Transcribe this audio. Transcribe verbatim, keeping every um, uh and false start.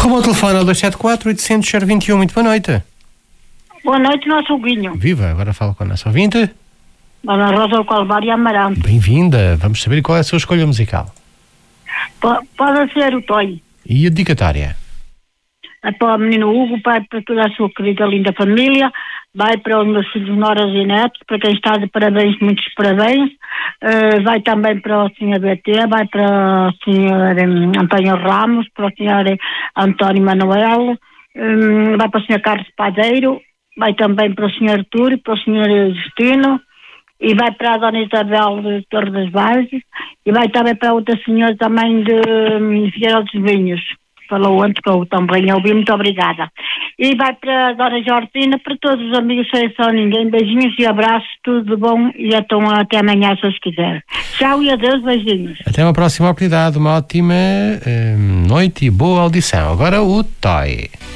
Arruma o telefone ao dois sete quatro, oito zero zero, zero dois um. Muito boa noite. Boa noite, nosso Huguinho. Viva, agora falo com a nossa ouvinte. Dona Rosa do Calvário Amarante. Bem-vinda. Vamos saber qual é a sua escolha musical. P- pode ser o Toy. E a dedicatória? É para o menino Hugo, vai para toda a sua querida linda família, vai para os meus filhos, noras e netos, para quem está de parabéns, muitos parabéns. Uh, vai também para o senhor B T, vai para o senhor um, António Ramos, para o senhor António Manuel, um, vai para o senhor Carlos Padeiro, vai também para o senhor Túlio, para o senhor Justino, e vai para a dona Isabel de Torre das Bases, e vai também para outra senhora também de um, Figueira dos Vinhos. Falou antes que eu também ouvi, muito obrigada. E vai para a Dona Jortina, para todos os amigos, sem só ninguém. Beijinhos e abraços, tudo de bom e então até amanhã, se Deus quiser. Tchau e adeus, beijinhos. Até uma próxima oportunidade, uma ótima hum, noite e boa audição. Agora o Toy.